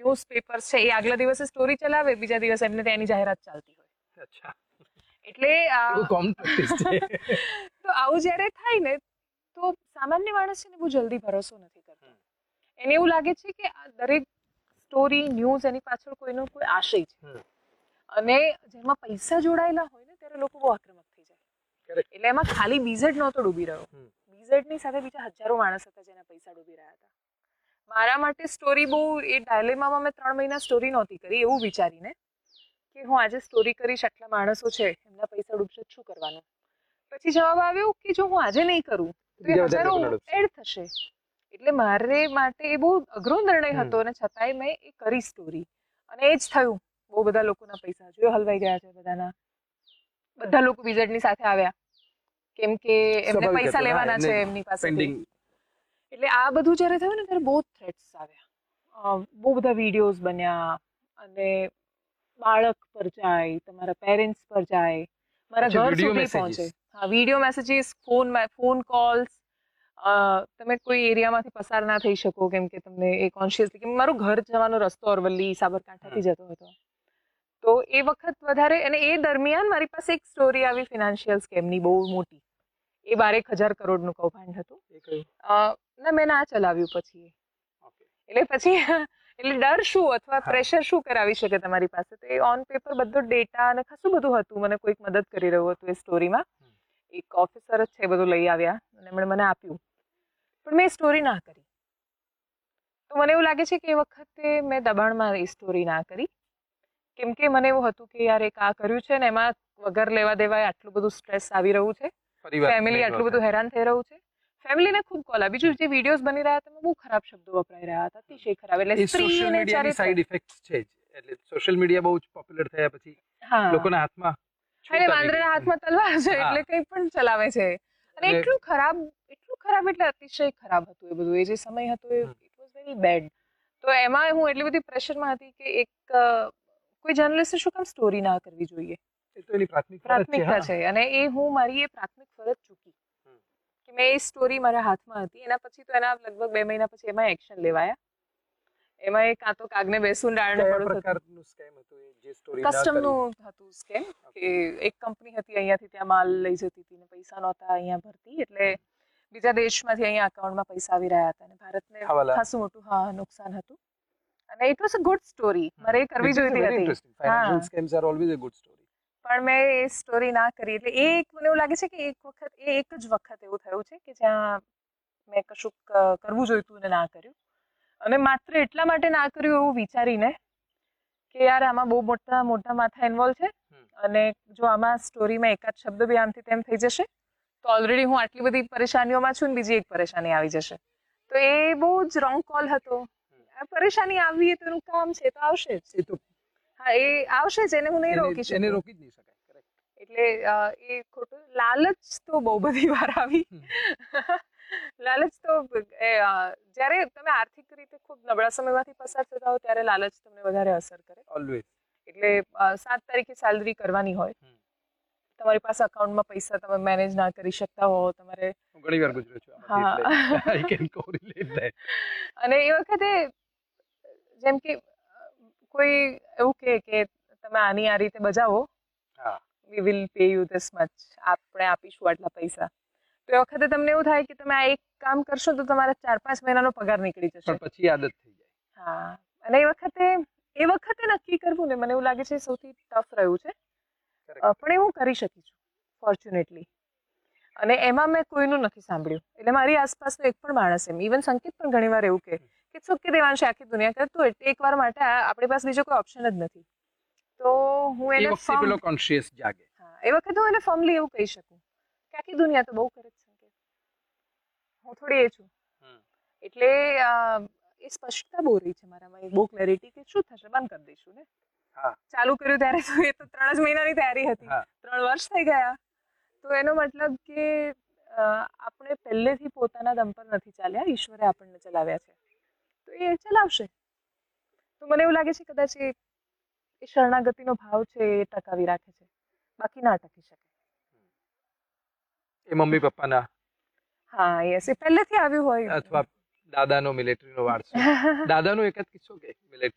News paper છે એ આગલા દિવસે સ્ટોરી ચલાવે, બીજા દિવસે એમને તેની જાહેરાત ચાલતી હોય. અચ્છા, એટલે એવું કોમન પ્રેક્ટિસ છે. તો આવું જ્યારે થાય ને તો સામાન્ય માણસ છે ને બહુ જલ્દી ભરોસો નથી કરતો. એને એવું લાગે છે કે આ દરેક સ્ટોરી ન્યૂઝ એની પાછળ કોઈનો કોઈ આશય છે, અને જેમાં પૈસા જોડાયેલા હોય ને ત્યારે લોકો બહુ આક્રમક થઈ જાય. એટલે એમાં ખાલી બીઝેડ નહોતો ડૂબી રહ્યો, બીઝેડની સાથે બીજા હજારો માણસ હતા જેના પૈસા ડૂબી રહ્યા હતા. મારા માટે સ્ટોરી બહુ એ ડાયલેમામાં મેં 3 મહિના સ્ટોરી નહોતી કરી એવું વિચારીને કે હું આજે સ્ટોરી કરીશ, આટલા માણસો છે એમના પૈસા ડૂબશે, શું કરવાનું. પછી જવાબ આવ્યો કે જો હું આજે નહીં કરું તો એ હજારો એડ થશે. એટલે મારે માટે એ બહુ અઘરો નિર્ણય હતો, અને છતાંય મેં એ કરી સ્ટોરી, અને એ જ થયું. બહુ બધા લોકોના પૈસા જો હલવાઈ ગયા છે બધાના. બધા લોકો બીઝેડની સાથે આવ્યા કેમ કે એમને પૈસા લેવાના છે એમની પાસેથી. એટલે આ બધું જ્યારે થયું ને ત્યારે બહુ થ્રેટ્સ આવ્યા, બહુ બધા વિડીયોઝ બન્યા, અને બાળક પર જાય, તમારા પેરેન્ટ્સ પર જાય, મારા ઘર સુધી પહોંચે. હા, વિડીયો મેસેજીસ, ફોન કોલ્સ. તમે કોઈ એરિયામાંથી પસાર ના થઈ શકો કેમ કે તમને એ કોન્શિયસલી, કે મારું ઘર જવાનો રસ્તો અરવલ્લી સાબરકાંઠાથી જતો હતો. તો એ વખત વધારે, અને એ દરમિયાન મારી પાસે એક સ્ટોરી આવી ફિનાન્શિયલ સ્કેમની બહુ મોટી. એ 12,000 કરોડનું કૌભાંડ હતું. ના, મેં ના ચલાવ્યું પછી. એટલે પછી એટલે ડર શું અથવા પ્રેશર શું કરાવી શકે તમારી પાસે. તો એ ઓન પેપર બધો ડેટા અને ખાસું બધું હતું. મને કોઈક મદદ કરી રહ્યું હતું એ સ્ટોરીમાં. એક ઓફિસર જ છે, બધું લઈ આવ્યા અને એમણે મને આપ્યું, પણ મેં સ્ટોરી ના કરી. તો મને એવું લાગે છે કે એ વખતે મેં દબાણમાં એ સ્ટોરી ના કરી, કેમ કે મને એવું હતું કે યાર એક આ કર્યું છે ને એમાં વગર લેવા દેવાય આટલું બધું સ્ટ્રેસ આવી રહ્યું છે, ફેમિલી આટલું બધું હેરાન થઈ રહ્યું છે. ફેમિલીને ખૂબ કોલ આવ્યા. બીજું જે વિડીયોઝ બની રહ્યા હતા બહુ ખરાબ શબ્દો વપરાઈ રહ્યા હતા, અતિશય ખરાબ. એટલે સોશિયલ મીડિયાની સાઇડ ઇફેક્ટ્સ છે જ. એટલે સોશિયલ મીડિયા બહુ પોપ્યુલર થયા પછી લોકોના હાથમાં વાંદરાના હાથમાં તલવાર છે એટલે કંઈ પણ ચલાવે છે. અને એટલું ખરાબ એટલે અતિશય ખરાબ હતું એ બધું. એ જે સમય હતો એ ઇટ વોઝ વેરી બેડ. તો એમાં હું એટલી બધી પ્રેશરમાં હતી કે એક કોઈ જર્નલિસ્ટે શું કામ સ્ટોરી ના કરવી જોઈએ. એ તો એની પ્રાથમિકતા છે, અને એ હું મારી એ પ્રાથમિક ફરજ ચૂકી કે મેં એ સ્ટોરી મારા હાથમાં હતી. એના પછી તો એના લગભગ 2 મહિના પછી એમાં એક્શન લેવાયા. એમાં એક કાં તો કાગને બેસું ડાળને પડું પ્રકારનું સ્કેમ હતું જે સ્ટોરી કસ્ટમનું હતું સ્કેમ. કે એક કંપની હતી અહીંયાથી ત્યાં માલ લઈ જતી હતી ને પૈસા નહોતા અહીંયા ભરતી, એટલે બીજા દેશમાંથી અહીંયા અકાઉન્ટમાં પૈસા આવી રહ્યા હતા, અને ભારતને ખાસું મોટું નુકસાન હતું. અને it was a good story. મારે એ કરવી જોઈતી હતી. Financial scams are always a good story. પણ મેં એ સ્ટોરી ના કરી. એટલે એ એક મને એવું લાગે છે કે એક જ વખત એવું થયું છે કે જ્યાં મેં કશુંક કરવું જોઈતું અને ના કર્યું. અને માત્ર એટલા માટે ના કર્યું એવું વિચારીને કે યાર આમાં બહુ મોટા માથા ઇન્વોલ્વ છે, અને જો આમાં સ્ટોરીમાં એકાદ શબ્દ બી આમથી તેમ થઈ જશે તો ઓલરેડી હું આટલી બધી પરેશાનીઓમાં છું ને બીજી એક પરેશાની આવી જશે. તો એ બહુ જ રોંગ કોલ હતો. પરેશાની આવી તો એનું કામ છે તો આવશે જ. હા, એ આવશે જ, એને હું નહીં રોકી શકું. એને રોકી જ નહીં શકાય. એટલે એ ખોટું. લાલચ તો બહુ બધી વાર આવી. લાલચ તો જ્યારે તમે આર્થિક રીતે ખૂબ નબળા સમયમાંથી પસાર થતા હો ત્યારે લાલચ તમને વધારે અસર કરે. ઓલવેઝ. એટલે 7 તારીખે સેલરી કરવાની હોય, તમારી પાસે અકાઉન્ટમાં પૈસા તમે મેનેજ ના કરી શકતા હો, તમારે ઘણી વાર ગુજર્યો છું આમાંથી, આઈ કેન કોરિલેટ ધેટ. અને એ વખતે જેમ કે કોઈ એવું કે તમે આની આ રીતે બજાવો, we will pay you this much, આપણે આપીશું આટલા પૈસા. તો એ વખતે તમને એવું થાય કે તમે આ એક કામ કરશો તો તમારા 4-5 મહિનાનો પગાર નીકળી જશે. પણ પછી આદત થઈ જાય. હા, અને એ વખતે નક્કી કરવું ને મને એવું લાગે છે સૌથી ટફ રહ્યું છે. પણ એ હું કરી શકી છું ફોર્ચ્યુનેટલી. અને એમાં મેં કોઈનું નથી સાંભળ્યું. એટલે મારી આસપાસનો એક પણ માણસ, એમ ઇવન સંકેત પણ ઘણી વાર એવું કે શું કે દેવાંશ આખી દુનિયા કરતું એકવાર માટે આપણી પાસે બીજો કોઈ ઓપ્શન જ નથી. તો હું એને કોન્શિયસ જાગે. એ વખતે હું એને ફર્મલી એવું કહી શકું કે આખી દુનિયા તો બહુ કરે છે, હું થોડી એ છું. એટલે એ સ્પષ્ટતા બહુ રહી છે મારામાં, એ બહુ ક્લેરિટી કે શું થશે, બંધ કરી દઈશું ને. ચાલુ કર્યું ત્યારે તો એ તો 3 જ મહિનાની તૈયારી હતી, 3 વર્ષ થઈ ગયા. તો એનો મતલબ કે આપણે પહેલેથી પોતાના દમ પર નથી ચાલ્યા, ઈશ્વરે આપણને ચલાવ્યા છે, તો એ ચલાવશે. તો મને એવું લાગે છે કદાચ એ શરણાગતિનો ભાવ છે એ ટકાવી રાખે છે, બાકી ના ટકી શકે. એ મમ્મી પપ્પાના, હા, યસ, એ પહેલેથી આવ્યું હોય, અથવા દાદાનો મિલિટરીનો વારસો. દાદાનો એક જ કિસ્સો કે